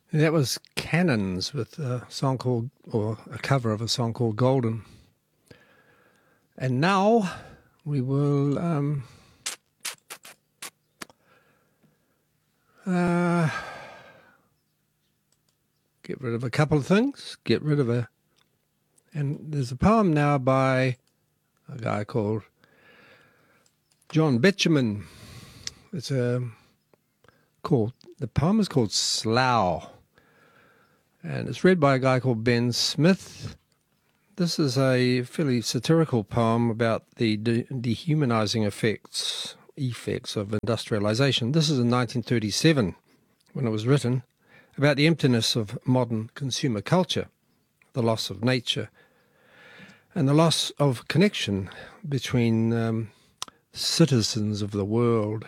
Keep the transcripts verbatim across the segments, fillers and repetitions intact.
That was Cannons with a song called, or a cover of a song called Golden. And now we will um, uh, get rid of a couple of things, get rid of a, and there's a poem now by a guy called John Betjeman. It's a, called, the poem is called Slough, and it's read by a guy called Ben Smith. This is a fairly satirical poem about the de- dehumanizing effects effects of industrialization. This is in nineteen thirty-seven when it was written, about the emptiness of modern consumer culture, the loss of nature, and the loss of connection between um, citizens of the world.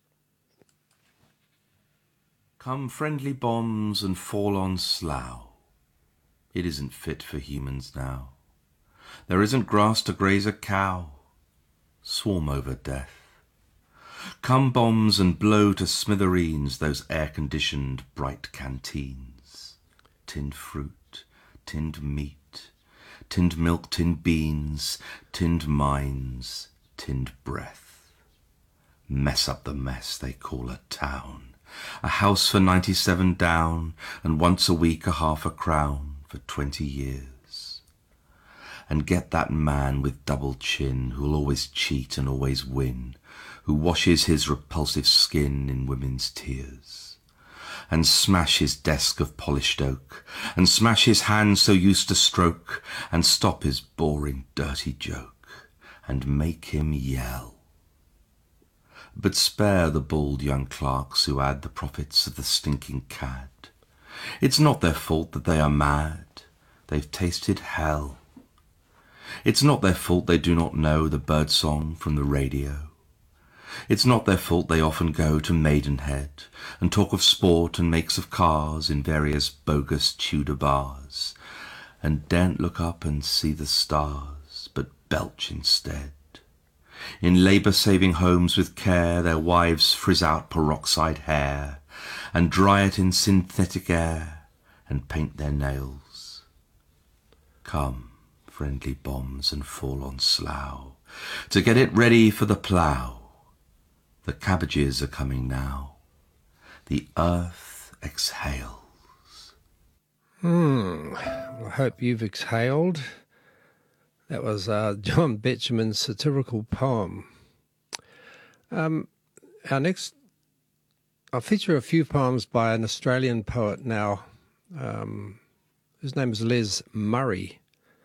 Come friendly bombs and fall on Slough. It isn't fit for humans now. There isn't grass to graze a cow. Swarm over death. Come bombs and blow to smithereens those air-conditioned bright canteens. Tinned fruit, tinned meat, tinned milk, tinned beans, tinned mines, tinned breath. Mess up the mess they call a town. A house for ninety-seven down, and once a week a half a crown for twenty years. And get that man with double chin who'll always cheat and always win, who washes his repulsive skin in women's tears. And smash his desk of polished oak, and smash his hand so used to stroke, and stop his boring dirty joke, and make him yell. But spare the bald young clerks who add the profits of the stinking cad. It's not their fault that they are mad. They've tasted hell. It's not their fault they do not know the birdsong from the radio. It's not their fault they often go to Maidenhead and talk of sport and makes of cars in various bogus Tudor bars, and daren't look up and see the stars, but belch instead. In labour-saving homes with care, their wives frizz out peroxide hair, and dry it in synthetic air, and paint their nails. Come, friendly bombs, and fall on Slough, to get it ready for the plough. The cabbages are coming now. The earth exhales. Hmm, well, I hope you've exhaled. That was uh, John Betjeman's satirical poem. Um, our next, I'll feature a few poems by an Australian poet now. Um, his name is Les Murray.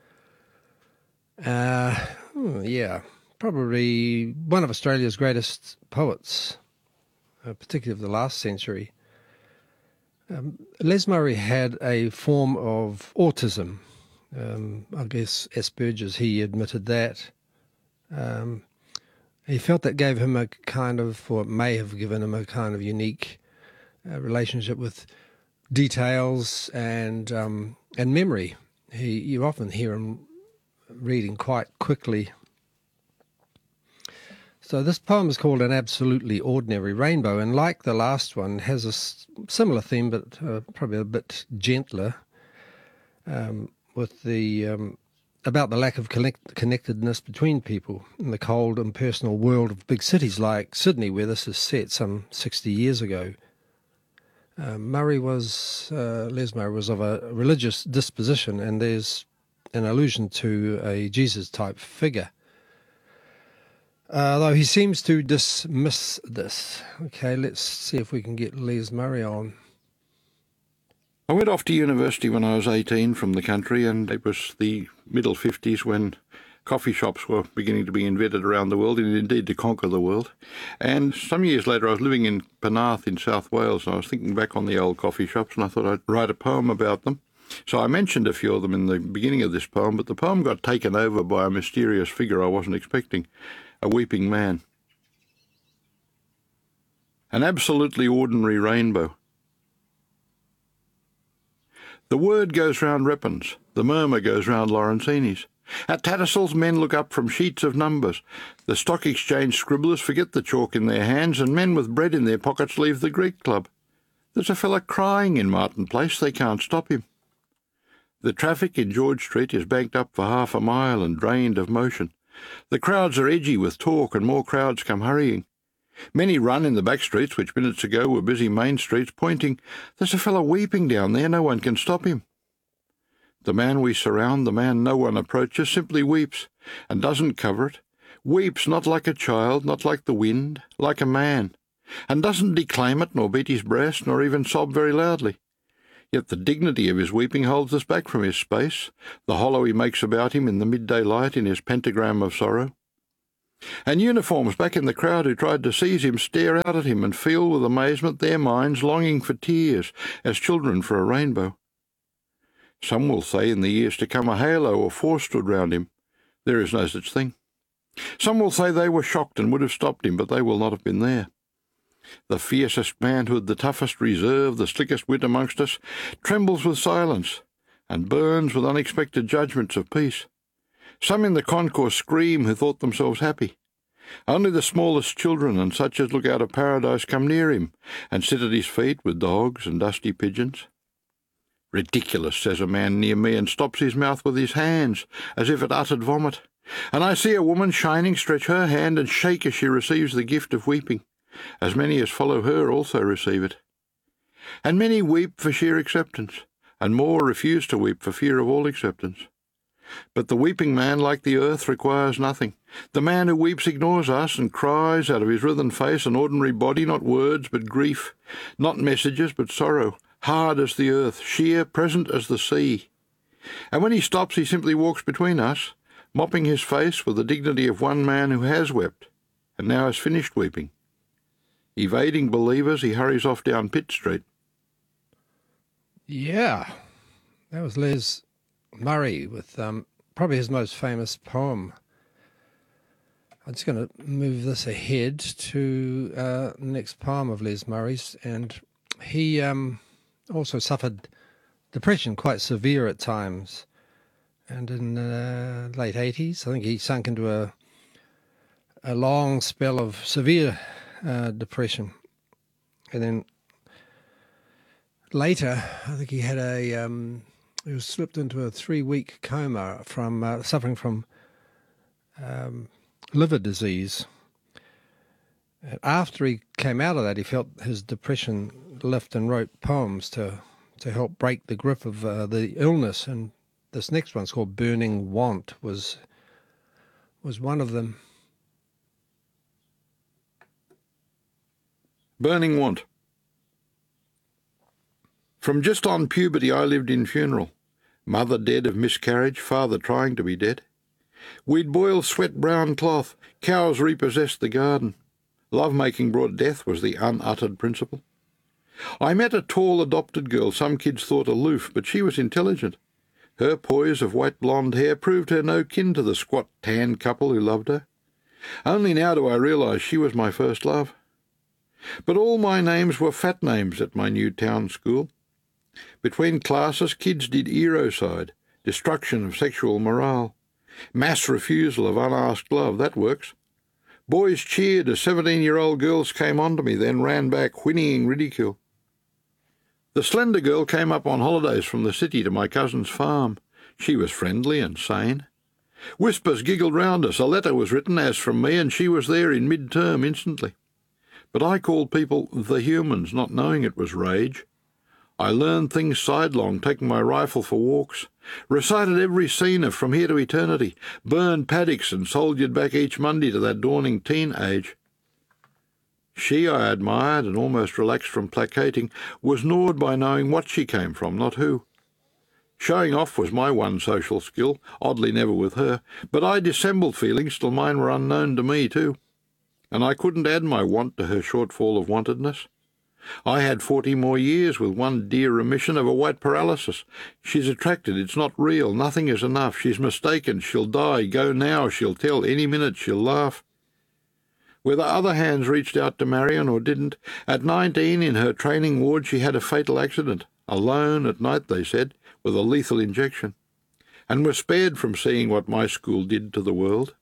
Uh, hmm, yeah, probably one of Australia's greatest poets, uh, particularly of the last century. Um, Les Murray had a form of autism. Um, I guess Asperger's, he admitted that. Um, he felt that gave him a kind of, or may have given him a kind of unique uh, relationship with details and um, and memory. He, you often hear him reading quite quickly. So this poem is called An Absolutely Ordinary Rainbow, and like the last one, has a s- similar theme, but uh, probably a bit gentler. Um, with the um, about the lack of connect- connectedness between people in the cold, impersonal world of big cities like Sydney, where this is set some sixty years ago. Uh, Murray was, uh, Les Murray was of a religious disposition, and there's an allusion to a Jesus-type figure. Uh, though he seems to dismiss this. Okay, let's see if we can get Les Murray on. I went off to university when I was eighteen from the country, and it was the middle fifties when coffee shops were beginning to be invented around the world, and indeed to conquer the world. And some years later I was living in Penarth in South Wales, and I was thinking back on the old coffee shops, and I thought I'd write a poem about them. So I mentioned a few of them in the beginning of this poem, but the poem got taken over by a mysterious figure I wasn't expecting, a weeping man. An absolutely ordinary rainbow. The word goes round Reppin's, the murmur goes round Lawrencini's. At Tattersalls men look up from sheets of numbers. The stock exchange scribblers forget the chalk in their hands, and men with bread in their pockets leave the Greek Club. There's a fella crying in Martin Place. They can't stop him. The traffic in George Street is banked up for half a mile and drained of motion. The crowds are edgy with talk, and more crowds come hurrying. Many run in the back streets, which minutes ago were busy main streets, pointing. There's a fellow weeping down there. No one can stop him. The man we surround, the man no one approaches, simply weeps, and doesn't cover it. Weeps not like a child, not like the wind, like a man, and doesn't declaim it, nor beat his breast, nor even sob very loudly. Yet the dignity of his weeping holds us back from his space, the hollow he makes about him in the midday light in his pentagram of sorrow. And uniforms back in the crowd who tried to seize him stare out at him and feel with amazement, their minds longing for tears, as children for a rainbow. Some will say in the years to come a halo or force stood round him. There is no such thing. Some will say they were shocked and would have stopped him, but they will not have been there. The fiercest manhood, the toughest reserve, the slickest wit amongst us, trembles with silence and burns with unexpected judgments of peace. Some in the concourse scream who thought themselves happy. Only the smallest children and such as look out of paradise come near him and sit at his feet with dogs and dusty pigeons. Ridiculous, says a man near me, and stops his mouth with his hands, as if it uttered vomit. And I see a woman shining stretch her hand and shake as she receives the gift of weeping. As many as follow her also receive it. And many weep for sheer acceptance, and more refuse to weep for fear of all acceptance. But the weeping man, like the earth, requires nothing. The man who weeps ignores us and cries out of his writhen face and ordinary body, not words but grief, not messages but sorrow, hard as the earth, sheer, present as the sea. And when he stops, he simply walks between us, mopping his face with the dignity of one man who has wept, and now has finished weeping. Evading believers, he hurries off down Pitt Street. Yeah, that was Les Murray with um, probably his most famous poem. I'm just going to move this ahead to uh, the next poem of Les Murray's, and he um, also suffered depression, quite severe at times. And in the uh, late eighties, I think he sunk into a a long spell of severe uh, depression. And then later, I think he had a, um, he was slipped into a three-week coma from uh, suffering from um, liver disease. And after he came out of that, he felt his depression lift and wrote poems to, to help break the grip of uh, the illness. And this next one's called Burning Want, was was one of them. Burning Want. From just on puberty I lived in funeral. Mother dead of miscarriage, father trying to be dead. We'd boil sweat-brown cloth, cows repossessed the garden. Love-making brought death was the unuttered principle. I met a tall adopted girl some kids thought aloof, but she was intelligent. Her poise of white blonde hair proved her no kin to the squat tan couple who loved her. Only now do I realise she was my first love. But all my names were fat names at my new town school. Between classes, kids did erocide, destruction of sexual morale, mass refusal of unasked love. That works. Boys cheered as seventeen-year-old girls came on to me, then ran back, whinnying ridicule. The slender girl came up on holidays from the city to my cousin's farm. She was friendly and sane. Whispers giggled round us. A letter was written as from me, and she was there in mid-term instantly. But I called people the humans, not knowing it was rage. I learned things sidelong, taking my rifle for walks, recited every scene of From Here to Eternity, burned paddocks and soldiered back each Monday to that dawning teen age. She I admired and almost relaxed from placating, was gnawed by knowing what she came from, not who. Showing off was my one social skill, oddly never with her, but I dissembled feelings till mine were unknown to me too. And I couldn't add my want to her shortfall of wantedness. I had forty more years with one dear remission of a white paralysis. She's attracted, it's not real, nothing is enough, she's mistaken, she'll die, go now, she'll tell, any minute she'll laugh. Whether other hands reached out to Marion or didn't, at nineteen in her training ward she had a fatal accident, alone at night, they said, with a lethal injection, and was spared from seeing what my school did to the world.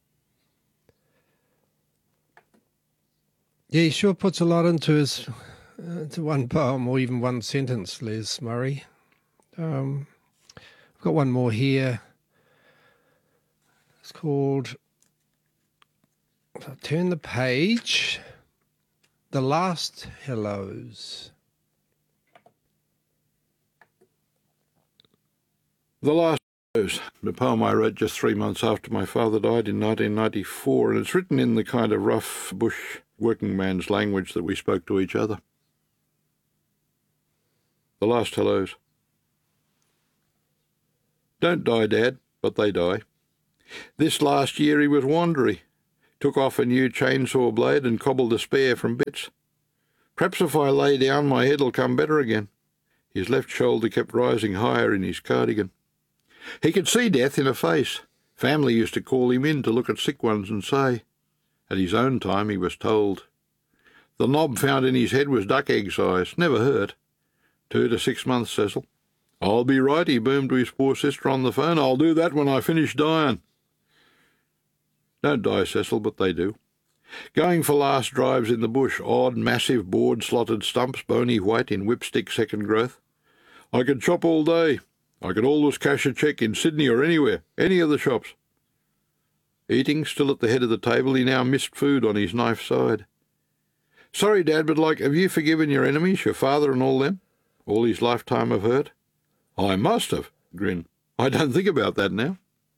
Yeah, he sure puts a lot into his Uh, it's one poem or even one sentence, Les Murray. Um, I've got one more here. It's called, if I turn the page, The Last Hellos. The Last Hellos, the poem I wrote just three months after my father died in nineteen ninety-four, and it's written in the kind of rough bush working man's language that we spoke to each other. The Last Hellos. Don't die, Dad, but they die. This last year he was wandery, took off a new chainsaw blade and cobbled a spare from bits. Perhaps if I lay down my head'll come better again. His left shoulder kept rising higher in his cardigan. He could see death in a face. Family used to call him in to look at sick ones and say, at his own time he was told, the knob found in his head was duck egg size, never hurt. Two to six months, Cecil. I'll be right, he boomed to his poor sister on the phone. I'll do that when I finish dying. Don't die, Cecil, but they do. Going for last drives in the bush, odd, massive, board-slotted stumps, bony white in whipstick second growth. I could chop all day. I could always cash a cheque in Sydney or anywhere, any of the shops. Eating, still at the head of the table, he now missed food on his knife side. Sorry, Dad, but, like, have you forgiven your enemies, your father and all them? All his lifetime of hurt? I must have, grin. I don't think about that now.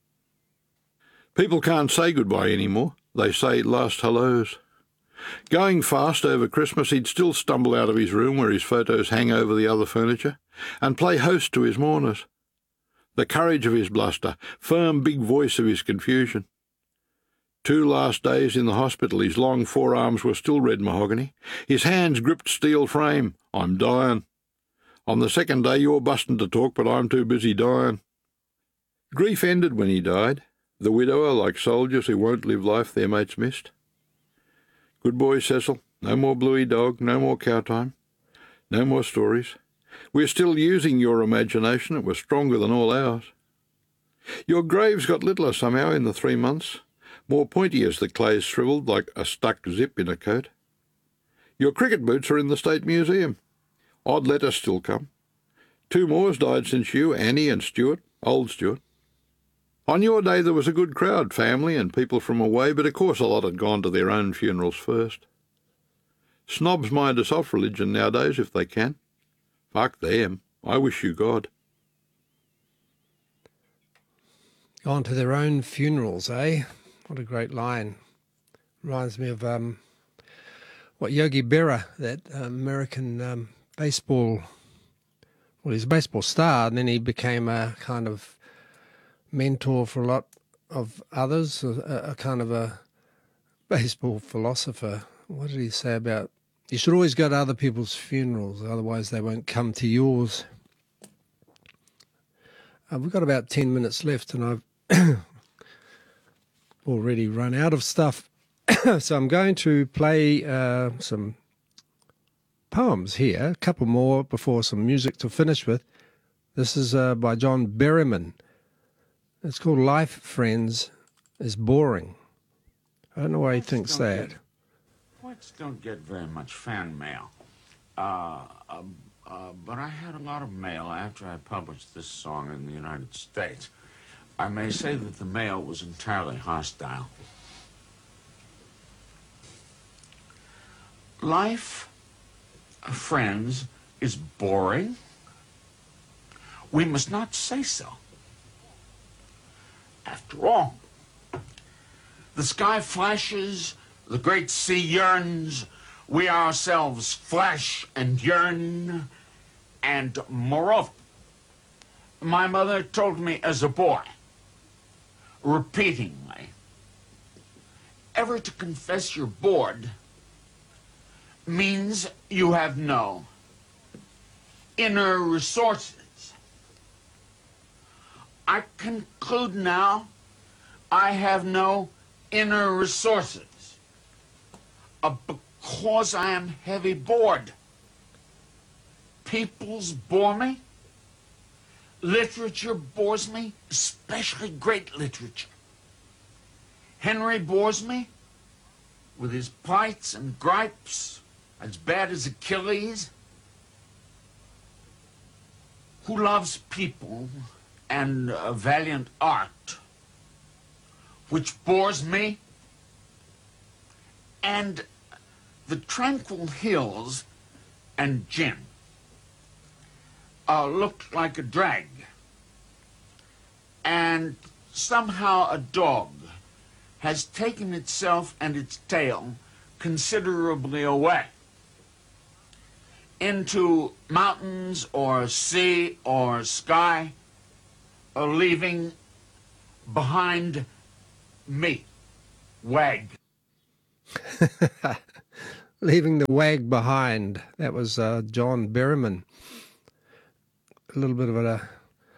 People can't say goodbye anymore. They say last hellos. Going fast over Christmas, he'd still stumble out of his room where his photos hang over the other furniture and play host to his mourners. The courage of his bluster, firm big voice of his confusion. Two last days in the hospital, his long forearms were still red mahogany. His hands gripped steel frame. I'm dying. On the second day, you're busting to talk, but I'm too busy dying. Grief ended when he died. The widower, like soldiers who won't live life their mates missed. Good boy, Cecil. No more Bluey dog, no more cow time. No more stories. We're still using your imagination. It was stronger than all ours. Your grave's got littler somehow in the three months, more pointy as the clay's shrivelled like a stuck zip in a coat. Your cricket boots are in the State Museum. Odd letters still come. Two more's died since you, Annie and Stuart, old Stuart. On your day there was a good crowd, family and people from away, but of course a lot had gone to their own funerals first. Snobs mind us off religion nowadays if they can. Fuck them. I wish you God. Gone to their own funerals, eh? What a great line. Reminds me of um, what Yogi Berra, that uh, American um, baseball, well, he's a baseball star, and then he became a kind of mentor for a lot of others, a, a kind of a baseball philosopher. What did he say about, you should always go to other people's funerals, otherwise they won't come to yours. Uh, we've got about ten minutes left, and I've already run out of stuff. So I'm going to play uh, some poems here, a couple more before some music to finish with. This is uh, by John Berryman. It's called Life, Friends, is Boring. I don't know why he thinks that. Get, poets don't get very much fan mail. Uh, uh, uh, but I had a lot of mail after I published this song in the United States. I may say that the mail was entirely hostile. Life, friends, is boring. We must not say so. After all, the sky flashes, the great sea yearns, we ourselves flash and yearn, and moreover, my mother told me as a boy, repeatingly, ever to confess you're bored means you have no inner resources. I conclude now I have no inner resources uh, because I am heavy bored. Peoples bore me. Literature bores me, especially great literature. Henry bores me with his plights and gripes. as bad as Achilles, who loves people and a valiant art, which bores me, and the tranquil hills and gin uh, looked like a drag, and somehow a dog has taken itself and its tail considerably away into mountains or sea or sky, or leaving behind me, wag. Leaving the wag behind. That was uh, John Berryman. A little bit of a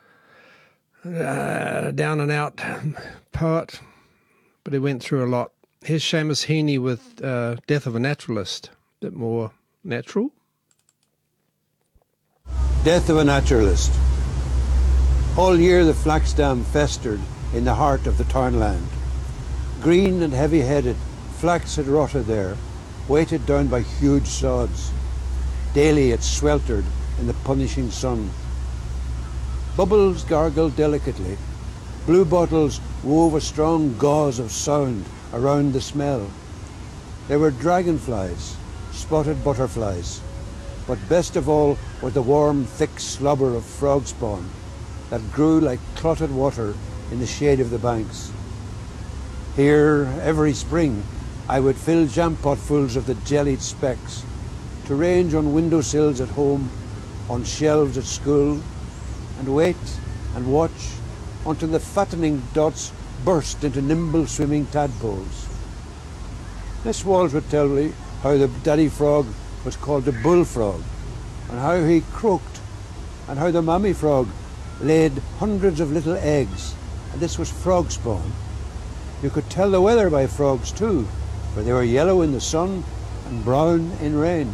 uh, down and out poet, but he went through a lot. Here's Seamus Heaney with uh, Death of a Naturalist. A bit more natural. Death of a Naturalist. All year the flaxdam festered in the heart of the townland. Green and heavy-headed, flax had rotted there, weighted down by huge sods. Daily it sweltered in the punishing sun. Bubbles gargled delicately. Blue bottles wove a strong gauze of sound around the smell. There were dragonflies, spotted butterflies, but best of all was the warm, thick slobber of frog spawn that grew like clotted water in the shade of the banks. Here, every spring, I would fill jampotfuls of the jellied specks to range on windowsills at home, on shelves at school, and wait and watch until the fattening dots burst into nimble swimming tadpoles. Miss Walsh would tell me how the daddy frog was called the bullfrog, and how he croaked, and how the mammy frog laid hundreds of little eggs, and this was frog spawn. You could tell the weather by frogs too, for they were yellow in the sun and brown in rain.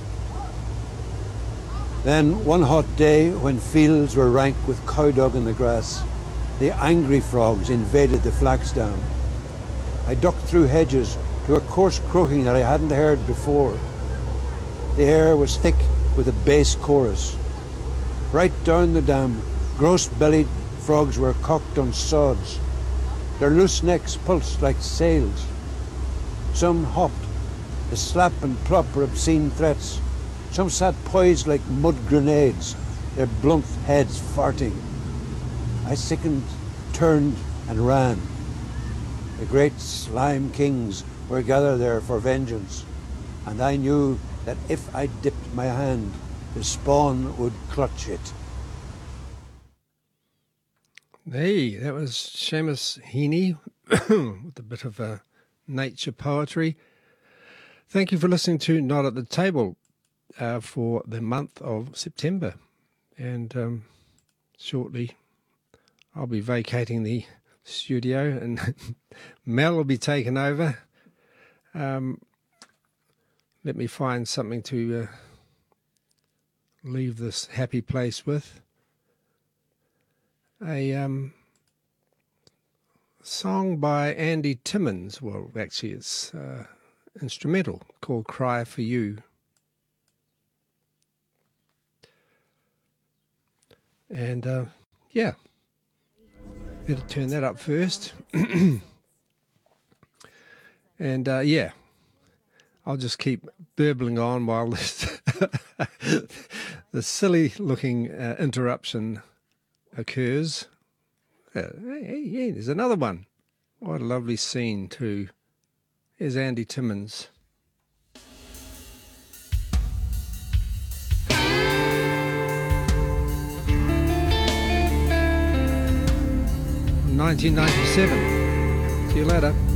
Then one hot day, when fields were rank with cow dung in the grass, the angry frogs invaded the flaxdam. I ducked through hedges to a coarse croaking that I hadn't heard before. The air was thick with a bass chorus. Right down the dam, gross-bellied frogs were cocked on sods. Their loose necks pulsed like sails. Some hopped, the slap and plop were obscene threats. Some sat poised like mud grenades, their blunt heads farting. I sickened, turned, and ran. The great slime kings were gathered there for vengeance, and I knew that if I dipped my hand, the spawn would clutch it. Hey, that was Seamus Heaney with a bit of uh, nature poetry. Thank you for listening to Not at the Table uh, for the month of September. And um, shortly I'll be vacating the studio and Mel will be taking over. Um, let me find something to uh, leave this happy place with. A um, song by Andy Timmins. Well, actually, it's uh, instrumental called "Cry for You." And uh, yeah, better turn that up first. And uh, yeah, I'll just keep burbling on while this the silly-looking uh, interruption occurs. Uh, hey, hey, there's another one. What a lovely scene too. Here's Andy Timmins. nineteen ninety-seven. See you later.